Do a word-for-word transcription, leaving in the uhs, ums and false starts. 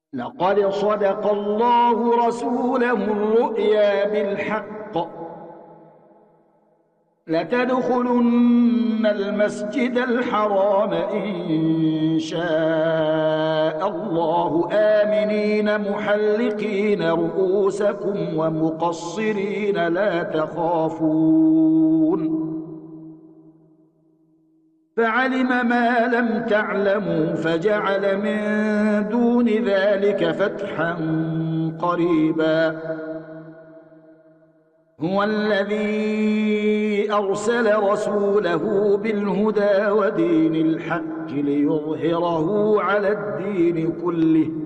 لقد صدق الله رسوله الرؤيا بالحق لتدخلن المسجد الحرام إن شاء الله آمنين محلقين رؤوسكم ومقصرين لا تخافون فعلم ما لم تعلموا فجعل من دون ذلك فتحا قريبا هو الذي أرسل رسوله بالهدى ودين الحق ليظهره على الدين كله